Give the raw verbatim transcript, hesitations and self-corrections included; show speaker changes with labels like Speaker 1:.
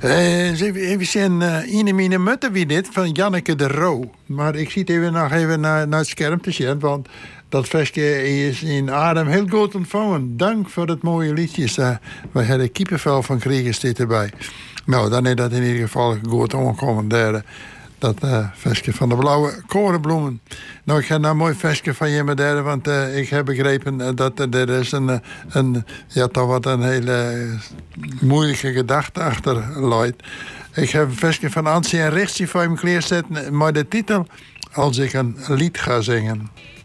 Speaker 1: Uh, even zien, uh, in mijn mutten wie dit, van Janneke de Roo. Maar ik zie het even nog even naar, naar het scherm te zien, want dat versje is in Adem heel goed ontvangen. Dank voor het mooie liedjes. Uh, we hebben kippenvel van kregen dit erbij. Nou, dan is dat in ieder geval goed omgekomen. Derde. Dat uh, versje van de blauwe korenbloemen. Nou, ik ga nou een mooi versje van je derde, want uh, ik heb begrepen uh, dat uh, er is een, uh, een, ja, toch wat een hele uh, moeilijke gedachte achter luidt. Ik heb een versje van Ansie en Richtie voor je klaarzetten, maar de titel Als ik een lied ga zingen.